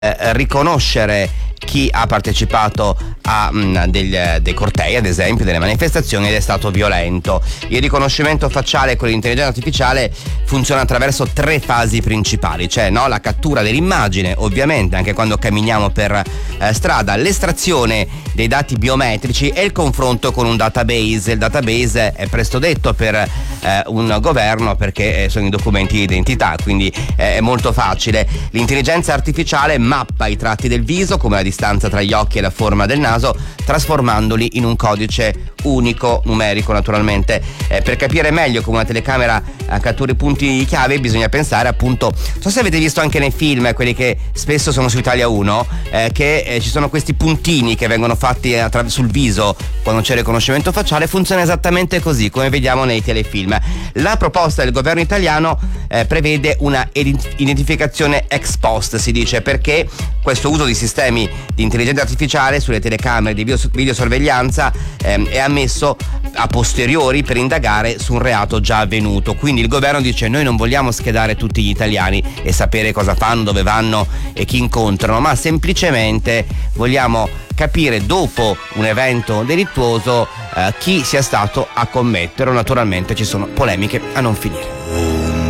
riconoscere chi ha partecipato a dei cortei, ad esempio, delle manifestazioni, ed è stato violento. Il riconoscimento facciale con l'intelligenza artificiale funziona attraverso 3 fasi principali, cioè la cattura dell'immagine, ovviamente anche quando camminiamo per strada, l'estrazione dei dati biometrici e il confronto con un database. Il database è presto detto per un governo perché sono i documenti di identità, quindi è molto facile. L'intelligenza artificiale mappa i tratti del viso, come la distanza tra gli occhi e la forma del naso, trasformandoli in un codice unico, numerico naturalmente. Per capire meglio come una telecamera cattura i punti chiave bisogna pensare, appunto, non so se avete visto anche nei film, quelli che spesso sono su Italia 1, che ci sono questi puntini che vengono fatti sul viso quando c'è il riconoscimento facciale. Funziona esattamente così come vediamo nei telefilm. La proposta del governo italiano prevede una identificazione ex post, si dice, perché questo uso di sistemi di intelligenza artificiale sulle telecamere di videosorveglianza è ammesso a posteriori per indagare su un reato già avvenuto. Quindi il governo dice: noi non vogliamo schedare tutti gli italiani e sapere cosa fanno, dove vanno e chi incontrano, ma semplicemente vogliamo capire, dopo un evento delittuoso, chi sia stato a commetterlo. Naturalmente ci sono polemiche a non finire.